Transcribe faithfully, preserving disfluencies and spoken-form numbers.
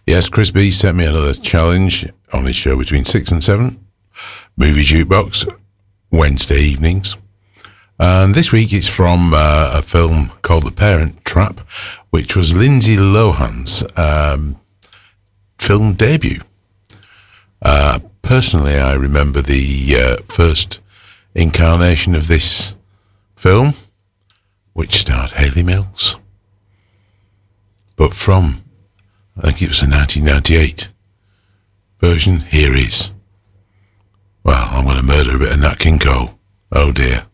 Yes, Chris B sent me another challenge on his show between six and seven. Movie Jukebox, Wednesday evenings. And this week it's from uh, a film called The Parent Trap, which was Lindsay Lohan's um, film debut. Uh, personally, I remember the uh, first incarnation of this film, which starred Hayley Mills. But from, I think it was a nineteen ninety-eight version, here is, well, I'm going to murder a bit of Nat King Cole. Oh dear.